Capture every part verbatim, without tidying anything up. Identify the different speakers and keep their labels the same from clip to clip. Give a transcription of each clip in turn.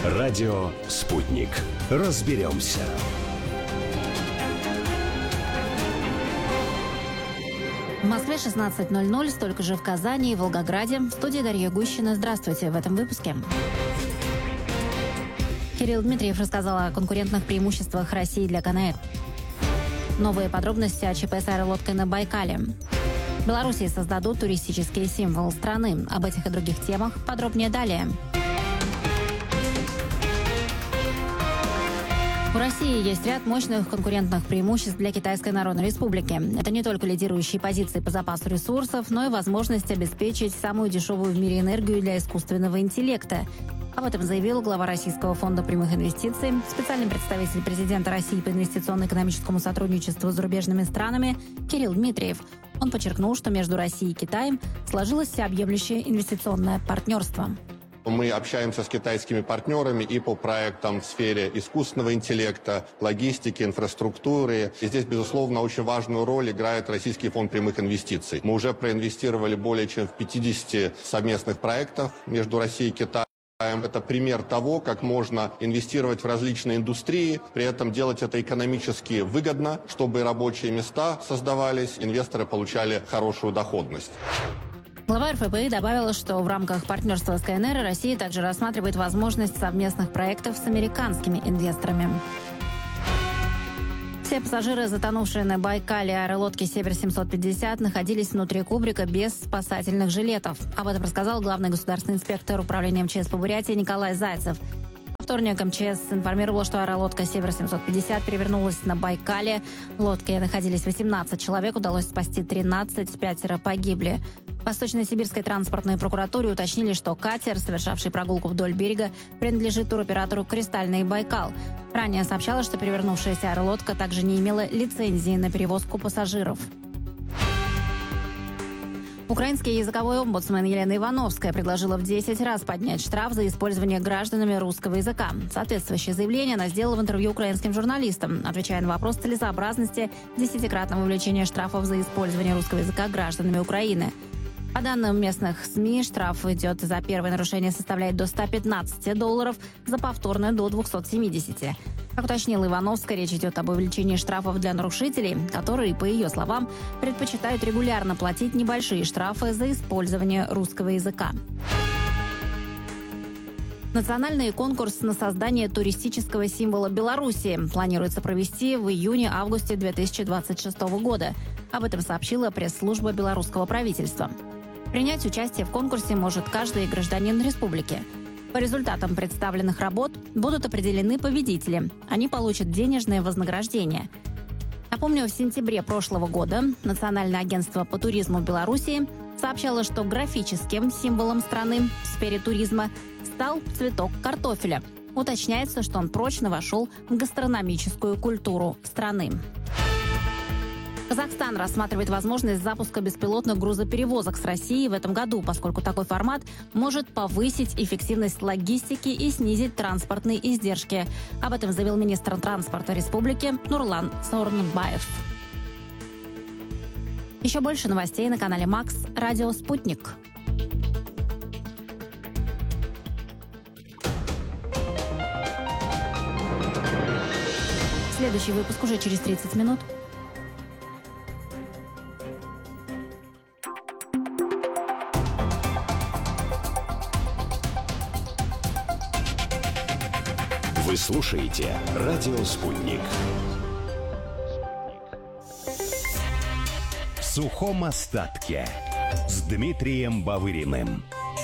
Speaker 1: Радио «Спутник». Разберемся.
Speaker 2: В Москве шестнадцать ноль ноль, столько же в Казани и Волгограде. В студии Дарья Гущина. Здравствуйте в этом выпуске. Кирилл Дмитриев рассказал о конкурентных преимуществах России для Канаэ. Новые подробности о ЧП с аэролодкой на Байкале. В Беларуси создадут туристический символ страны. Об этих и других темах подробнее далее. У России есть ряд мощных конкурентных преимуществ для Китайской Народной Республики. Это не только лидирующие позиции по запасу ресурсов, но и возможность обеспечить самую дешевую в мире энергию для искусственного интеллекта. Об этом заявил глава Российского фонда прямых инвестиций, специальный представитель президента России по инвестиционно-экономическому сотрудничеству с зарубежными странами Кирилл Дмитриев. Он подчеркнул, что между Россией и Китаем сложилось всеобъемлющее инвестиционное партнерство.
Speaker 3: Мы общаемся с китайскими партнерами и по проектам в сфере искусственного интеллекта, логистики, инфраструктуры. И здесь, безусловно, очень важную роль играет Российский фонд прямых инвестиций. Мы уже проинвестировали более чем в пятидесяти совместных проектах между Россией и Китаем. Это пример того, как можно инвестировать в различные индустрии, при этом делать это экономически выгодно, чтобы рабочие места создавались, инвесторы получали хорошую доходность.
Speaker 2: Глава эр эф пэ и добавила, что в рамках партнерства с ка эн эр Россия также рассматривает возможность совместных проектов с американскими инвесторами. Все пассажиры, затонувшие на Байкале аэролодки «Север семьсот пятьдесят», находились внутри кубрика без спасательных жилетов. Об этом рассказал главный государственный инспектор управления эм че эс по Бурятии Николай Зайцев. Во вторник эм че эс информировал, что аэролодка «Север семьсот пятьдесят» перевернулась на Байкале. В лодке находились восемнадцать человек, удалось спасти тринадцать, пятеро погибли. В Восточно-Сибирской транспортной прокуратуре уточнили, что катер, совершавший прогулку вдоль берега, принадлежит туроператору «Кристальный Байкал». Ранее сообщалось, что перевернувшаяся аэролодка также не имела лицензии на перевозку пассажиров. Украинский языковой омбудсмен Елена Ивановская предложила в десять раз поднять штраф за использование гражданами русского языка. Соответствующее заявление она сделала в интервью украинским журналистам, отвечая на вопрос целесообразности десятикратного увеличения штрафов за использование русского языка гражданами Украины. По данным местных СМИ, штраф идет за первое нарушение составляет до ста пятнадцати долларов, за повторное до двухсот семидесяти. Как уточнила Ивановская, речь идет об увеличении штрафов для нарушителей, которые, по ее словам, предпочитают регулярно платить небольшие штрафы за использование русского языка. Национальный конкурс на создание туристического символа Беларуси планируется провести в июне-августе две тысячи двадцать шестого года. Об этом сообщила пресс-служба белорусского правительства. Принять участие в конкурсе может каждый гражданин республики. По результатам представленных работ будут определены победители. Они получат денежное вознаграждение. Напомню, в сентябре прошлого года Национальное агентство по туризму Беларуси сообщало, что графическим символом страны в сфере туризма стал цветок картофеля. Уточняется, что он прочно вошел в гастрономическую культуру страны. Казахстан рассматривает возможность запуска беспилотных грузоперевозок с Россией в этом году, поскольку такой формат может повысить эффективность логистики и снизить транспортные издержки. Об этом заявил министр транспорта республики Нурлан Сооронбаев. Еще больше новостей на канале Макс, радио «Спутник». Следующий выпуск уже через тридцать минут.
Speaker 1: Вы слушаете «Радио Спутник». В сухом остатке с Дмитрием Бавыриным.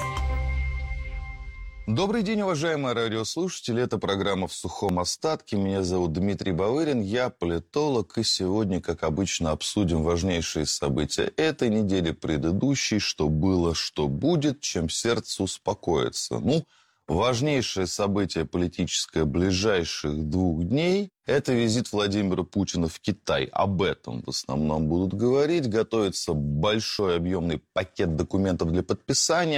Speaker 4: Добрый день, уважаемые радиослушатели. Это программа «В сухом остатке». Меня зовут Дмитрий Бавырин, я политолог. И сегодня, как обычно, обсудим важнейшие события этой недели, предыдущей, что было, что будет, чем сердце успокоится. Ну, важнейшее событие политическое ближайших двух дней – это визит Владимира Путина в Китай. Об этом в основном будут говорить. Готовится большой объемный пакет документов для подписания.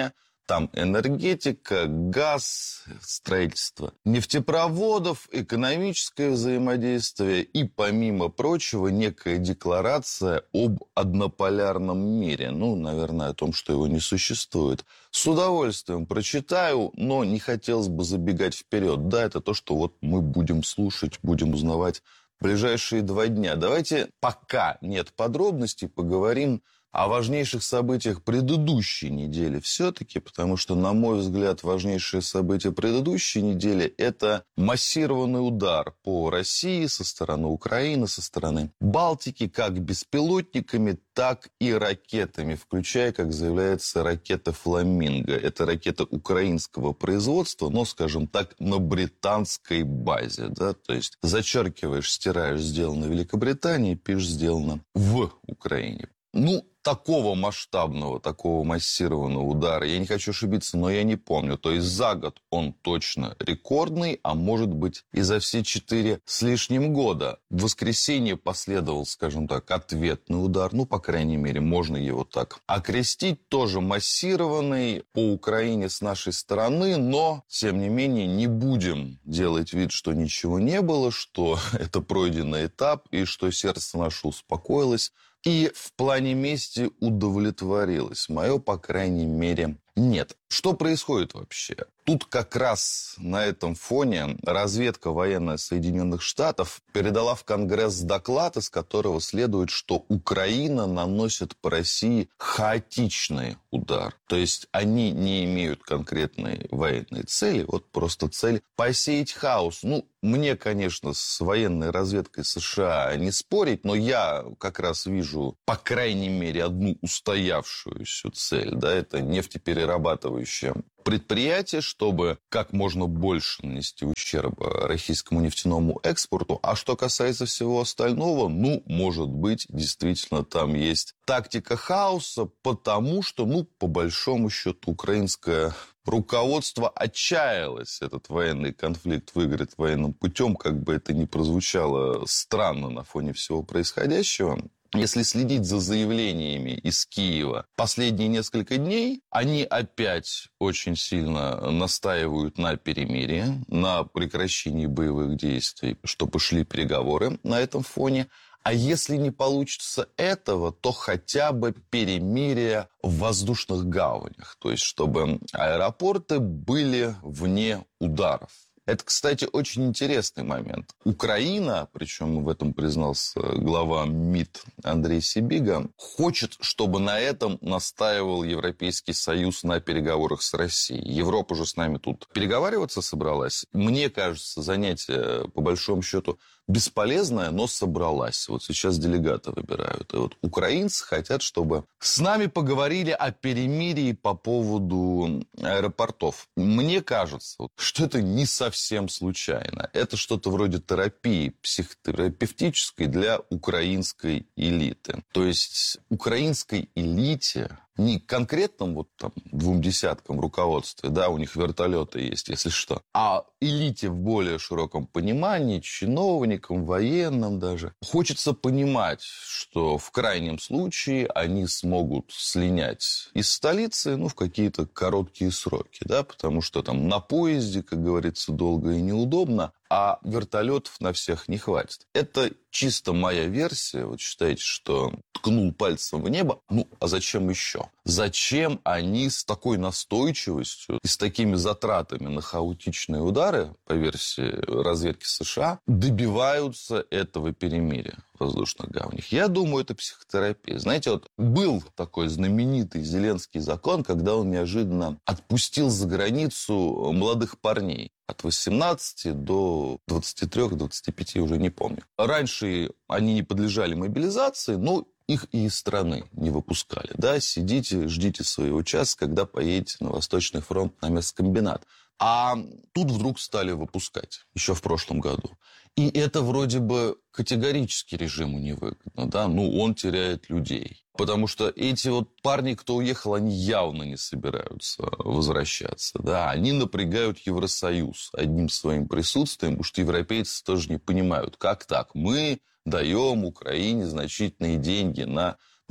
Speaker 4: Там энергетика, газ, строительство нефтепроводов, экономическое взаимодействие и, помимо прочего, некая декларация об однополярном мире. Ну, наверное, о том, что его не существует. С удовольствием прочитаю, но не хотелось бы забегать вперед. Да, это то, что вот мы будем слушать, будем узнавать в ближайшие два дня. Давайте, пока нет подробностей, поговорим о важнейших событиях предыдущей недели все-таки, потому что, на мой взгляд, важнейшие события предыдущей недели – это массированный удар по России со стороны Украины, со стороны Балтики, как беспилотниками, так и ракетами, включая, как заявляется, ракета «Фламинго». Это ракета украинского производства, но, скажем так, на британской базе. Да? То есть зачеркиваешь, стираешь «сделано в Великобритании», пишешь «сделано в Украине». Ну, такого масштабного, такого массированного удара, я не хочу ошибиться, но я не помню. То есть за год он точно рекордный, а может быть и за все четыре с лишним года. В воскресенье последовал, скажем так, ответный удар. Ну, по крайней мере, можно его так окрестить. Тоже массированный по Украине с нашей стороны, но, тем не менее, не будем делать вид, что ничего не было, что это пройденный этап и что сердце наше успокоилось. И в плане мести удовлетворилось. Мое, по крайней мере, нет. Что происходит вообще? Тут как раз на этом фоне разведка военная Соединенных Штатов передала в Конгресс доклад, из которого следует, что Украина наносит по России хаотичный удар. То есть они не имеют конкретной военной цели, вот просто цель посеять хаос. Ну, мне, конечно, с военной разведкой США не спорить, но я как раз вижу, по крайней мере, одну устоявшуюся цель. Да, это нефтеперерабатывающая предприятие, чтобы как можно больше нанести ущерба российскому нефтяному экспорту. А что касается всего остального, ну, может быть, действительно там есть тактика хаоса, потому что, ну, по большому счету, украинское руководство отчаялось этот военный конфликт выиграть военным путем, как бы это ни прозвучало странно на фоне всего происходящего. Если следить за заявлениями из Киева последние несколько дней, они опять очень сильно настаивают на перемирии, на прекращении боевых действий, чтобы шли переговоры на этом фоне. А если не получится этого, то хотя бы перемирие в воздушных гаванях, то есть чтобы аэропорты были вне ударов. Это, кстати, очень интересный момент. Украина, причем в этом признался глава МИД Андрей Сибига, хочет, чтобы на этом настаивал Европейский Союз на переговорах с Россией. Европа же с нами тут переговариваться собралась. Мне кажется, занятие, по большому счету, бесполезная, но собралась. Вот сейчас делегаты выбирают. И вот украинцы хотят, чтобы с нами поговорили о перемирии по поводу аэропортов. Мне кажется, что это не совсем случайно. Это что-то вроде терапии психотерапевтической для украинской элиты. То есть украинской элите, не конкретным вот там двум десяткам руководстве, да, у них вертолеты есть, если что, а элите в более широком понимании, чиновникам, военным даже. Хочется понимать, что в крайнем случае они смогут слинять из столицы, ну, в какие-то короткие сроки, да, потому что там на поезде, как говорится, долго и неудобно, а вертолетов на всех не хватит. Это чисто моя версия. Вот считаете, что ткнул пальцем в небо. Ну, а зачем еще? Зачем они с такой настойчивостью и с такими затратами на хаотичные удары, по версии разведки США, добиваются этого перемирия в воздушных гаванях? Я думаю, это психотерапия. Знаете, вот был такой знаменитый Зеленский закон, когда он неожиданно отпустил за границу молодых парней. От восемнадцати до двадцати трёх - двадцати пяти, уже не помню. Раньше они не подлежали мобилизации, но их и из страны не выпускали. Да, сидите, ждите своего часа, когда поедете на Восточный фронт, на мясокомбинат. А тут вдруг стали выпускать, еще в прошлом году. И это вроде бы категорически режиму невыгодно, да, ну, он теряет людей. Потому что эти вот парни, кто уехал, они явно не собираются возвращаться, да, они напрягают Евросоюз одним своим присутствием, потому что европейцы тоже не понимают, как так, мы даем Украине значительные деньги на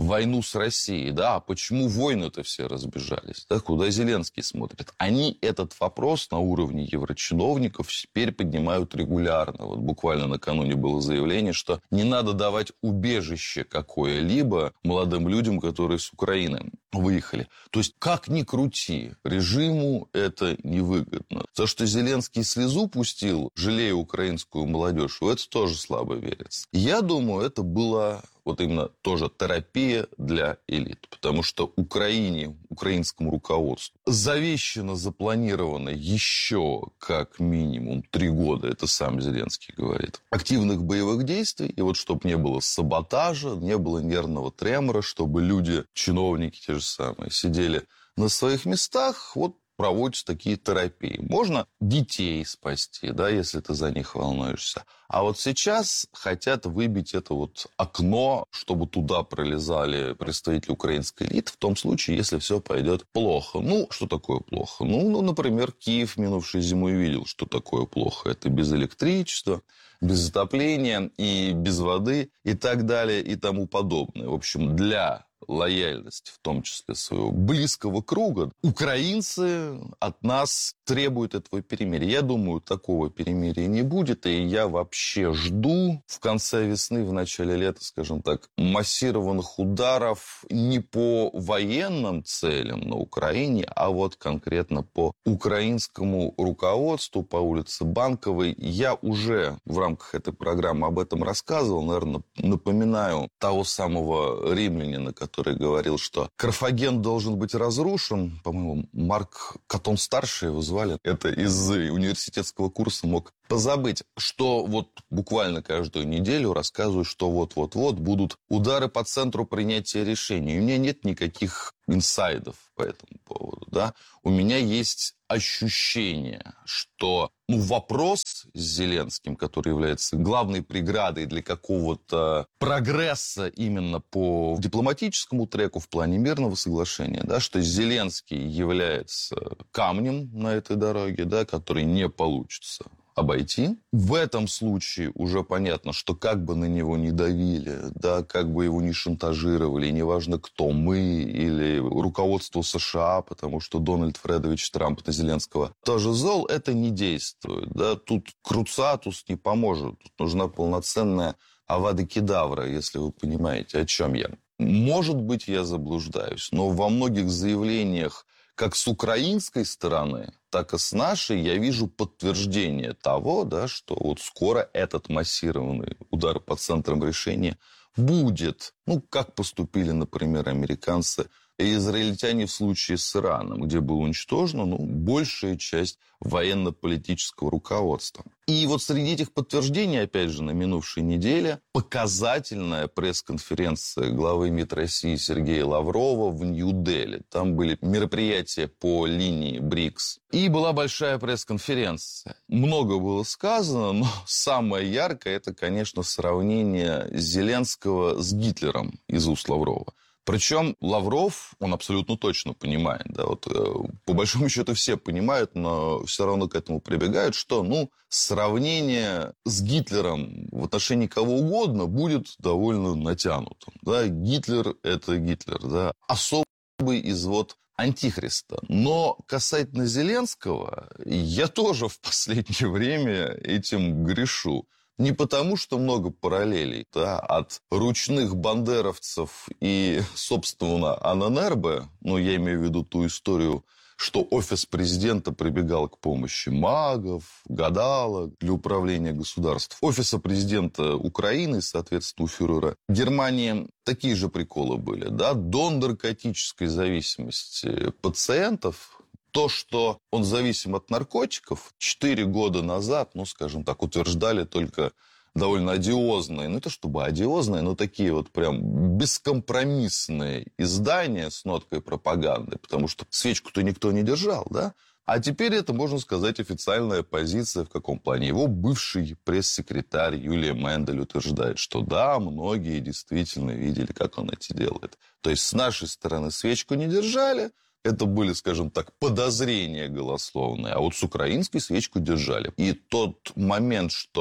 Speaker 4: войну с Россией, да, а почему войны-то все разбежались, да, куда Зеленский смотрит. Они этот вопрос на уровне еврочиновников теперь поднимают регулярно. Вот буквально накануне было заявление, что не надо давать убежище какое-либо молодым людям, которые с Украины выехали. То есть, как ни крути, режиму это невыгодно. То, что Зеленский слезу пустил, жалея украинскую молодежь, в это тоже слабо верится. Я думаю, это было вот именно тоже терапия для элит. Потому что Украине, украинскому руководству завещано, запланировано еще как минимум три года, это сам Зеленский говорит, активных боевых действий. И вот чтобы не было саботажа, не было нервного тремора, чтобы люди, чиновники те же самые, сидели на своих местах, вот проводятся такие терапии. Можно детей спасти, да, если ты за них волнуешься. А вот сейчас хотят выбить это вот окно, чтобы туда пролезали представители украинской элиты, в том случае, если все пойдет плохо. Ну, что такое плохо? Ну, ну, например, Киев минувшей зимой видел, что такое плохо. Это без электричества, без отопления и без воды и так далее и тому подобное. В общем, для лояльности, в том числе своего близкого круга, украинцы от нас требуют этого перемирия. Я думаю, такого перемирия не будет, и я вообще жду в конце весны, в начале лета, скажем так, массированных ударов не по военным целям на Украине, а вот конкретно по украинскому руководству, по улице Банковой. Я уже в рамках этой программы об этом рассказывал, наверное, напоминаю того самого римлянина, который который говорил, что Карфаген должен быть разрушен. По-моему, Марк Катон-старший его звали. Это из университетского курса мог позабыть. Что вот буквально каждую неделю рассказываю, что вот-вот-вот будут удары по центру принятия решений. И у меня нет никаких инсайдов по этому поводу. Да? У меня есть ощущение, что ну, вопрос с Зеленским, который является главной преградой для какого-то прогресса именно по дипломатическому треку в плане мирного соглашения, да, что Зеленский является камнем на этой дороге, да, который не получится обойти. В этом случае уже понятно, что как бы на него не давили, да, как бы его не шантажировали, неважно кто, мы или руководство США, потому что Дональд Фредович Трамп на Зеленского тоже зол, это не действует. Да. Тут Круцатус не поможет. Тут нужна полноценная авада кедавра, если вы понимаете, о чем я. Может быть, я заблуждаюсь, но во многих заявлениях как с украинской стороны, так и с нашей я вижу подтверждение того, да, что вот скоро этот массированный удар по центрам решения будет. Ну, как поступили, например, американцы и израильтяне в случае с Ираном, где была уничтожена ну, большая часть военно-политического руководства. И вот среди этих подтверждений, опять же, на минувшей неделе, показательная пресс-конференция главы МИД России Сергея Лаврова в Нью-Дели. Там были мероприятия по линии БРИКС. И была большая пресс-конференция. Много было сказано, но самое яркое, это, конечно, сравнение Зеленского с Гитлером из уст Лаврова. Причем Лавров, он абсолютно точно понимает, да, вот, э, по большому счету все понимают, но все равно к этому прибегают, что ну, сравнение с Гитлером в отношении кого угодно будет довольно натянутым. Да. Гитлер – это Гитлер, да, особый извод антихриста. Но касательно Зеленского, я тоже в последнее время этим грешу. Не потому, что много параллелей, да, от ручных бандеровцев и, собственно, Ананербе, ну, я имею в виду ту историю, что офис президента прибегал к помощи магов, гадалок для управления государством. Офиса президента Украины, соответственно, у фюрера Германии такие же приколы были, да, до наркотической зависимости пациентов. То, что он зависим от наркотиков, четыре года назад, ну, скажем так, утверждали только довольно одиозные, ну, не то чтобы одиозные, но такие вот прям бескомпромиссные издания с ноткой пропаганды, потому что свечку-то никто не держал, да? А теперь это, можно сказать, официальная позиция в каком плане? Его бывший пресс-секретарь Юлия Мендель утверждает, что да, многие действительно видели, как он это делает. То есть с нашей стороны свечку не держали, это были, скажем так, подозрения голословные, а вот с украинской свечку держали. И тот момент, что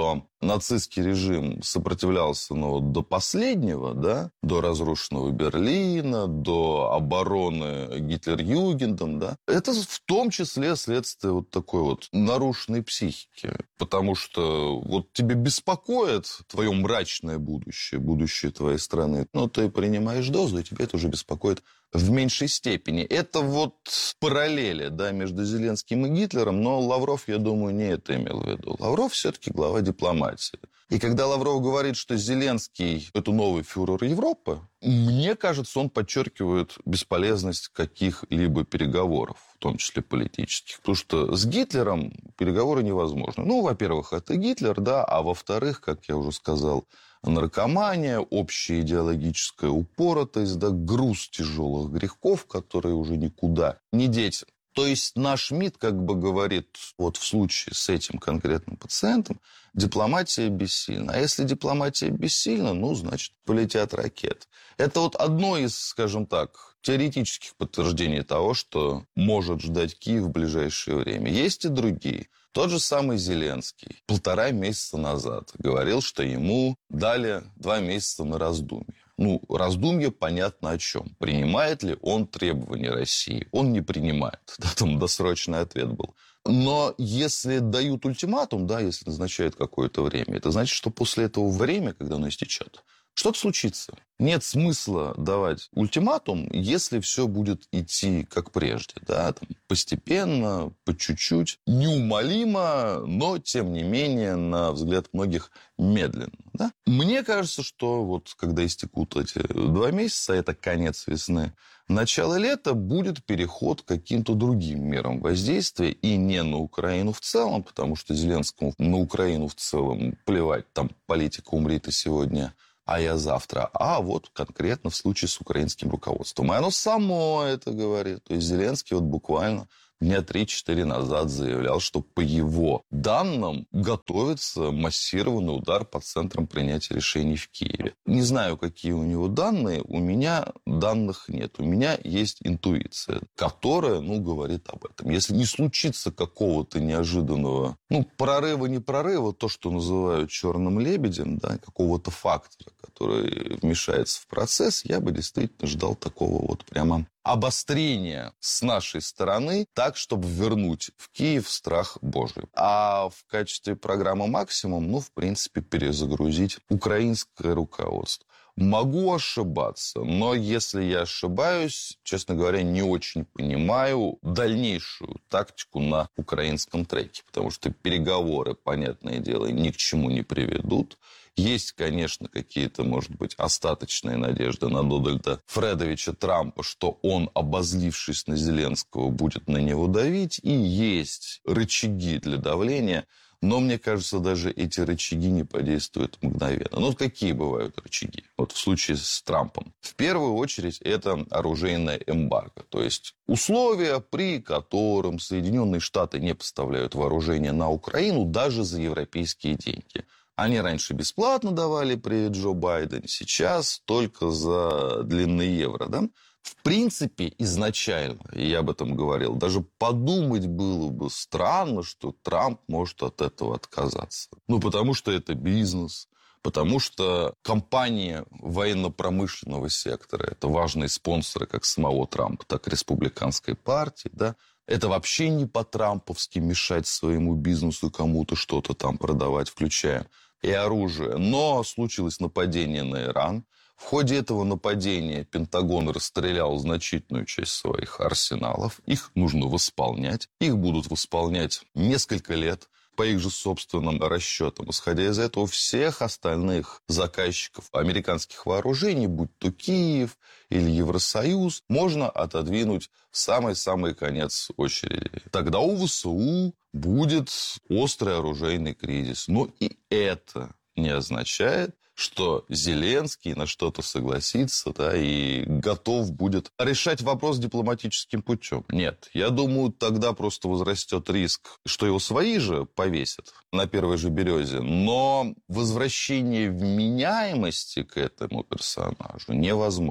Speaker 4: нацистский режим сопротивлялся ну, до последнего, да, до разрушенного Берлина, до обороны Гитлер-Югендом, да, это в том числе следствие вот такой вот нарушенной психики. Потому что вот тебе беспокоит твое мрачное будущее, будущее твоей страны, но ты принимаешь дозу, и тебе это уже беспокоит в меньшей степени. Это вот параллели, да, между Зеленским и Гитлером, но Лавров, я думаю, не это имел в виду. Лавров все-таки глава дипломатии. И когда Лавров говорит, что Зеленский – это новый фюрер Европы, мне кажется, он подчеркивает бесполезность каких-либо переговоров, в том числе политических. Потому что с Гитлером переговоры невозможны. Ну, во-первых, это Гитлер, да, а во-вторых, как я уже сказал, наркомания, общая идеологическая упоротость, да, груз тяжелых грехов, которые уже никуда не деть. То есть наш МИД как бы говорит, вот в случае с этим конкретным пациентом, дипломатия бессильна. А если дипломатия бессильна, ну, значит, полетят ракеты. Это вот одно из, скажем так, теоретических подтверждений того, что может ждать Киев в ближайшее время. Есть и другие. Тот же самый Зеленский полтора месяца назад говорил, что ему дали два месяца на раздумье. Ну, раздумье понятно о чем. Принимает ли он требования России? Он не принимает. Да, там досрочный ответ был. Но если дают ультиматум, да, если назначают какое-то время, это значит, что после этого время, когда оно истечет, что-то случится. Нет смысла давать ультиматум, если все будет идти как прежде. Да? Там, постепенно, по чуть-чуть, неумолимо, но, тем не менее, на взгляд многих, медленно. Да? Мне кажется, что вот когда истекут эти два месяца, это конец весны, начало лета, будет переход к каким-то другим мерам воздействия, и не на Украину в целом, потому что Зеленскому на Украину в целом плевать, там политика умри-то сегодня, а я завтра. А вот конкретно в случае с украинским руководством. И оно само это говорит. То есть Зеленский вот буквально дня три-четыре назад заявлял, что по его данным готовится массированный удар по центрам принятия решений в Киеве. Не знаю, какие у него данные. У меня данных нет. У меня есть интуиция, которая, ну, говорит об этом. Если не случится какого-то неожиданного, ну, прорыва, не прорыва, то, что называют черным лебедем, да, какого-то фактора, который вмешается в процесс, я бы действительно ждал такого вот прямо обострения с нашей стороны, так, чтобы вернуть в Киев страх Божий. А в качестве программы «Максимум», ну, в принципе, перезагрузить украинское руководство. Могу ошибаться, но если я ошибаюсь, честно говоря, не очень понимаю дальнейшую тактику на украинском треке, потому что переговоры, понятное дело, ни к чему не приведут. Есть, конечно, какие-то, может быть, остаточные надежды на Дональда Фредовича Трампа, что он, обозлившись на Зеленского, будет на него давить. И есть рычаги для давления. Но, мне кажется, даже эти рычаги не подействуют мгновенно. Ну, вот какие бывают рычаги? Вот в случае с Трампом. В первую очередь, это оружейное эмбарго. То есть условия, при котором Соединенные Штаты не поставляют вооружение на Украину даже за европейские деньги. Они раньше бесплатно давали при Джо Байдене, сейчас только за длинные евро, да? В принципе, изначально, и я об этом говорил, даже подумать было бы странно, что Трамп может от этого отказаться. Ну, потому что это бизнес, потому что компании военно-промышленного сектора, это важные спонсоры как самого Трампа, так и республиканской партии, да? Это вообще не по-трамповски мешать своему бизнесу кому-то что-то там продавать, включая и оружие. Но случилось нападение на Иран. В ходе этого нападения Пентагон расстрелял значительную часть своих арсеналов. Их нужно восполнять. Их будут восполнять несколько лет по их же собственным расчетам. Исходя из этого, всех остальных заказчиков американских вооружений, будь то Киев или Евросоюз, можно отодвинуть в самый-самый конец очереди. Тогда у ВСУ будет острый оружейный кризис. Но и это не означает, что Зеленский на что-то согласится, да, и готов будет решать вопрос дипломатическим путем. Нет, я думаю, тогда просто возрастет риск, что его свои же повесят на первой же березе, но возвращение вменяемости к этому персонажу невозможно. То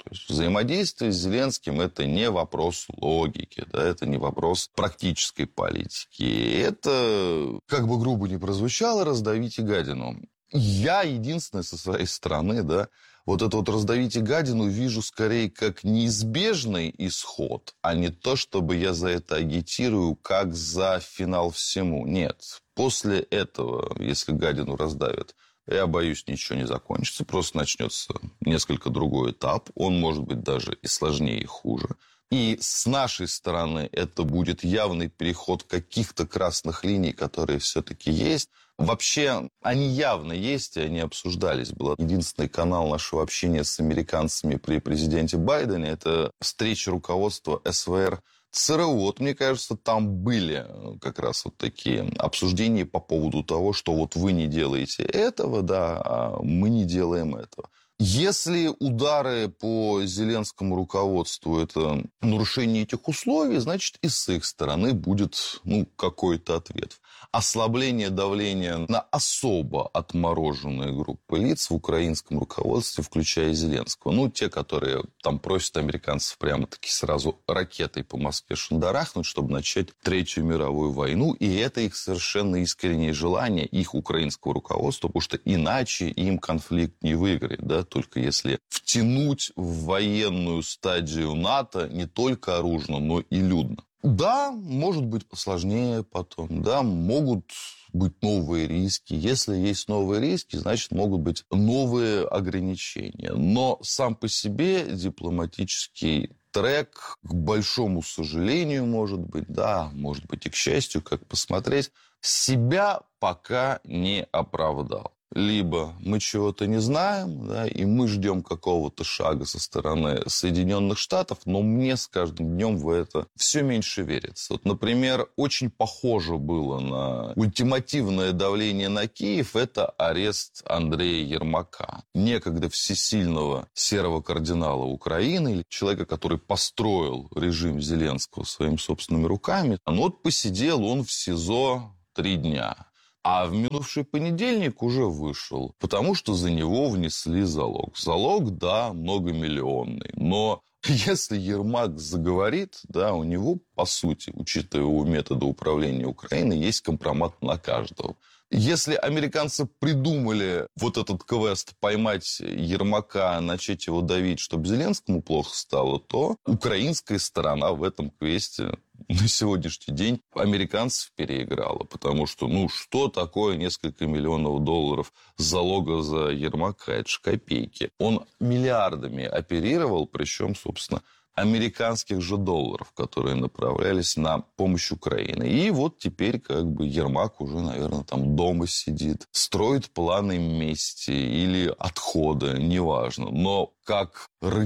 Speaker 4: То есть взаимодействие с Зеленским – это не вопрос логики, да, это не вопрос практической политики. Это, как бы грубо ни прозвучало, раздавите гадину. Я единственный со своей стороны, да, вот это вот «раздавите гадину» вижу скорее как неизбежный исход, а не то, чтобы я за это агитирую как за финал всему. Нет. После этого, если гадину раздавят, я боюсь, ничего не закончится. Просто начнется несколько другой этап. Он может быть даже и сложнее, и хуже. И с нашей стороны это будет явный переход каких-то красных линий, которые все-таки есть. Вообще, они явно есть, и они обсуждались. Был единственный канал нашего общения с американцами при президенте Байдене. Это встреча руководства СВР ЦРУ. Вот, мне кажется, там были как раз вот такие обсуждения по поводу того, что вот вы не делаете этого, да, а мы не делаем этого. Если удары по Зеленскому руководству – это нарушение этих условий, значит, и с их стороны будет, ну, какой-то ответ. Ослабление давления на особо отмороженные группы лиц в украинском руководстве, включая Зеленского. Ну, те, которые там просят американцев прямо-таки сразу ракетой по Москве шандарахнуть, чтобы начать Третью мировую войну. И это их совершенно искреннее желание, их украинского руководства, потому что иначе им конфликт не выиграет, да, только если втянуть в военную стадию НАТО не только оружно, но и людно. Да, может быть сложнее потом, да, могут быть новые риски. Если есть новые риски, значит, могут быть новые ограничения. Но сам по себе дипломатический трек, к большому сожалению, может быть, да, может быть и к счастью, как посмотреть, себя пока не оправдал. Либо мы чего-то не знаем, да, и мы ждем какого-то шага со стороны Соединенных Штатов, но мне с каждым днем в это все меньше верится. Вот, например, очень похоже было на ультимативное давление на Киев – это арест Андрея Ермака, некогда всесильного серого кардинала Украины, человека, который построил режим Зеленского своими собственными руками. Ну вот посидел он в СИЗО три дня. А в минувший понедельник уже вышел, потому что за него внесли залог. Залог, да, многомиллионный, но если Ермак заговорит, да, у него, по сути, учитывая его методы управления Украиной, есть компромат на каждого. Если американцы придумали вот этот квест поймать Ермака, начать его давить, чтобы Зеленскому плохо стало, то украинская сторона в этом квесте на сегодняшний день американцев переиграла. Потому что, ну, что такое несколько миллионов долларов залога за Ермака? Это же копейки. Он миллиардами оперировал, причем, собственно, американских же долларов, которые направлялись на помощь Украине. И вот теперь как бы Ермак уже, наверное, там дома сидит, строит планы мести или отхода, неважно. Но как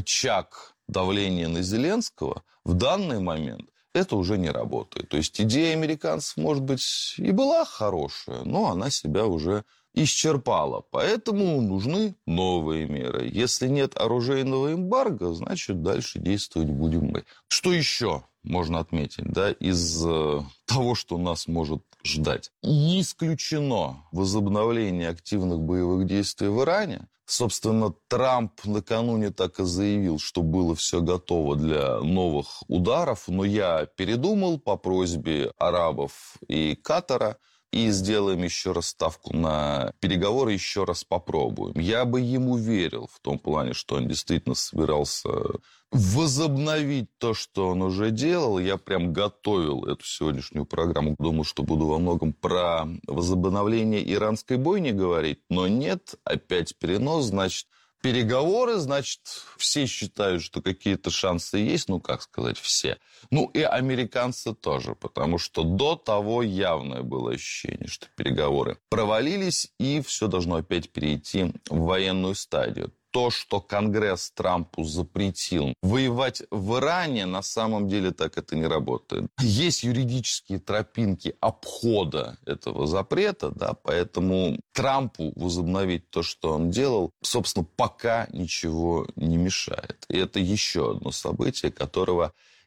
Speaker 4: рычаг давления на Зеленского в данный момент это уже не работает. То есть идея американцев, может быть, и была хорошая, но она себя уже исчерпала. Поэтому нужны новые меры. Если нет оружейного эмбарго, значит, дальше действовать будем мы. Что еще можно отметить, да, из э, того, что нас может ждать? Не исключено возобновление активных боевых действий в Иране. Собственно, Трамп накануне так и заявил, что было все готово для новых ударов, но я передумал по просьбе арабов и Катара, и сделаем еще раз ставку на переговоры, еще раз попробуем. Я бы ему верил в том плане, что он действительно собирался возобновить то, что он уже делал. Я прям готовил эту сегодняшнюю программу. Думал, что буду во многом про возобновление иранской бойни говорить. Но нет, опять перенос, значит, переговоры, значит, все считают, что какие-то шансы есть. Ну, как сказать, все. Ну, и американцы тоже, потому что до того явное было ощущение, что переговоры провалились, и все должно опять перейти в военную стадию. То, что Конгресс Трампу запретил воевать в Иране, на самом деле так это не работает. Есть юридические тропинки обхода этого запрета, да, поэтому Трампу возобновить то, что он делал, собственно, пока ничего не мешает. И это еще одно событие, которого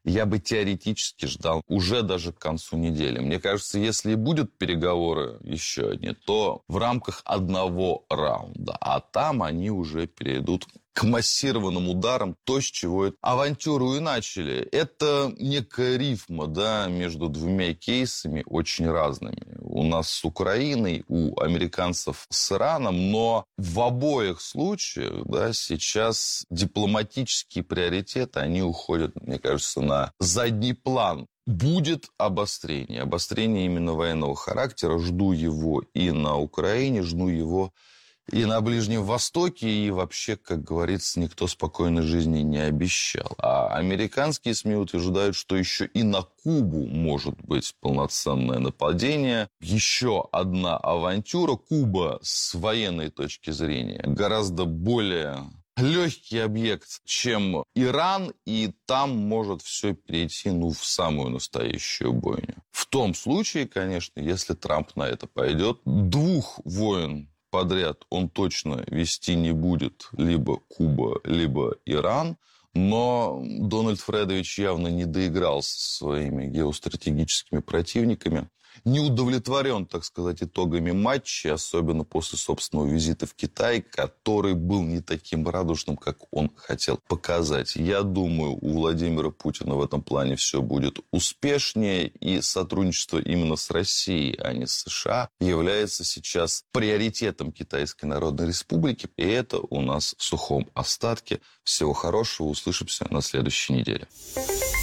Speaker 4: я бы теоретически ждал уже даже к концу недели. Мне кажется, если и будут переговоры еще одни, то в рамках одного раунда. А там они уже перейдут к массированным ударам, то, с чего эту авантюру и начали. Это некая рифма, да, между двумя кейсами очень разными. У нас с Украиной, у американцев с Ираном, но в обоих случаях, да, сейчас дипломатические приоритеты, они уходят, мне кажется, на задний план. Будет обострение. Обострение именно военного характера. Жду его и на Украине, жду его и на Ближнем Востоке, и вообще, как говорится, никто спокойной жизни не обещал. А американские СМИ утверждают, что еще и на Кубу может быть полноценное нападение. Еще одна авантюра. Куба с военной точки зрения гораздо более легкий объект, чем Иран, и там может все перейти, ну, в самую настоящую бойню. В том случае, конечно, если Трамп на это пойдет, двух войн подряд он точно вести не будет, либо Куба, либо Иран. Но Дональд Фредович явно не доиграл со своими геостратегическими противниками. Не удовлетворен, так сказать, итогами матча, особенно после собственного визита в Китай, который был не таким радужным, как он хотел показать. Я думаю, у Владимира Путина в этом плане все будет успешнее, и сотрудничество именно с Россией, а не с США, является сейчас приоритетом Китайской Народной Республики, и это у нас в сухом остатке. Всего хорошего, услышимся на следующей неделе.